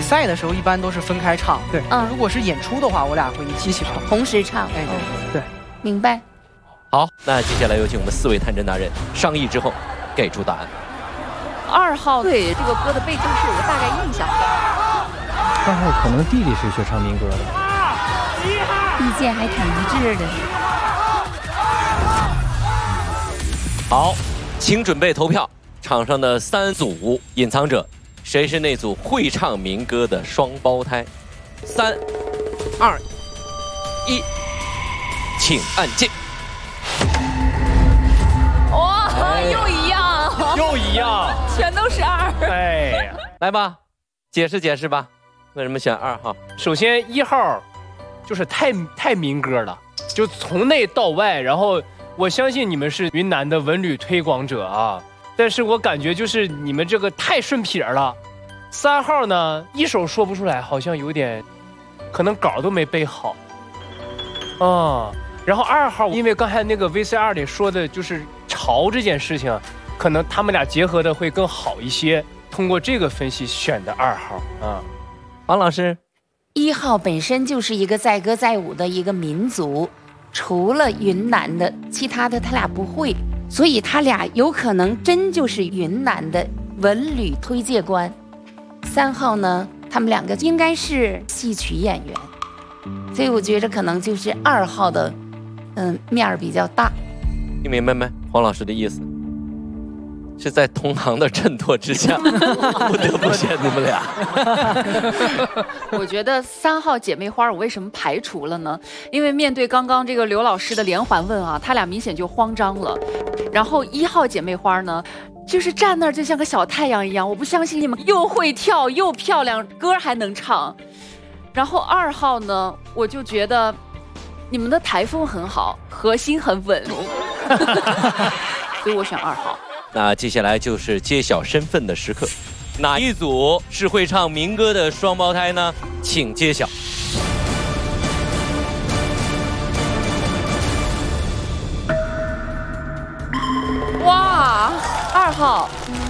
赛的时候一般都是分开唱， 对， 如果是演出的话，我俩会一起唱， 同时唱。 哎，对， 明白。 好，那接下来有请我们4位探针达人商议之后给出答案。 2号对这个歌的背景是有个大概印象的。 2号可能弟弟是学唱民歌的， 意见还挺一致的。 好，请准备投票。场上的3组隐藏者，谁是那组会唱民歌的双胞胎？3、2、1，请按键。 哇，又一样， 又一样， 全都是2。 哎呀， 来吧，解释解释吧，为什么选2号？ 首先1号就是太民歌了，就从内到外，然后我相信你们是云南的文旅推广者啊。但是我感觉就是你们这个太顺撇了。3号呢，一首说不出来，好像有点，可能稿都没背好。然后2号，因为刚才那个 VCR 里说的就是潮这件事情，可能他们俩结合的会更好一些。通过这个分析选的2号啊。 王老师 ，1号本身就是一个载歌载舞的一个民族，除了云南的，其他的他俩不会。所以他俩有可能真就是云南的文旅推介官。3号呢，他们2个应该是戏曲演员，所以我觉得可能就是2号的，面儿比较大。 听明白没？黄老师的意思是在同行的衬托之下，不得不选你们俩。 我觉得3号姐妹花，我为什么排除了呢？因为面对刚刚这个刘老师的连环问啊，他俩明显就慌张了。然后1号姐妹花呢，就是站那儿就像个小太阳一样，我不相信你们又会跳又漂亮，歌还能唱。然后2号呢，我就觉得你们的台风很好，核心很稳，所以我选2号。 那接下来就是揭晓身份的时刻，哪一组是会唱民歌的双胞胎呢？请揭晓。 哇，2号，